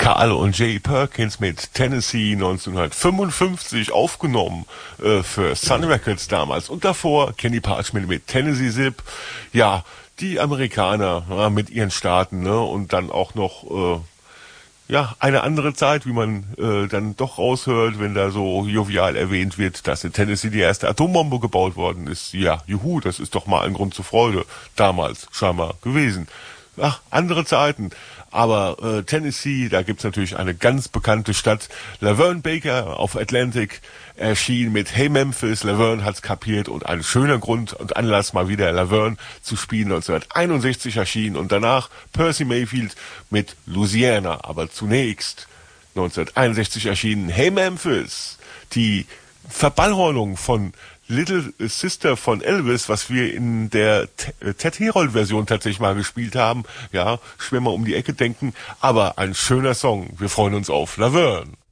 Carl und Jay Perkins mit Tennessee 1955 aufgenommen für Sun Records damals. Und davor Kenny Parchment mit Tennessee Zip. Ja, die Amerikaner mit ihren Staaten, ne? Und dann auch noch eine andere Zeit, wie man dann doch raushört, wenn da so jovial erwähnt wird, dass in Tennessee die erste Atombombe gebaut worden ist. Ja, juhu, das ist doch mal ein Grund zur Freude damals scheinbar gewesen. Ach, andere Zeiten. Aber Tennessee, da gibt's natürlich eine ganz bekannte Stadt. Laverne Baker auf Atlantic erschien mit Hey Memphis. Laverne hat's kapiert und ein schöner Grund und Anlass, mal wieder Laverne zu spielen. 1961 erschien und danach Percy Mayfield mit Louisiana. Aber zunächst 1961 erschienen Hey Memphis. Die Verballhornung von Little Sister von Elvis, was wir in der Ted Herold-Version tatsächlich mal gespielt haben. Ja, schwer mal um die Ecke denken, aber ein schöner Song. Wir freuen uns auf Laverne.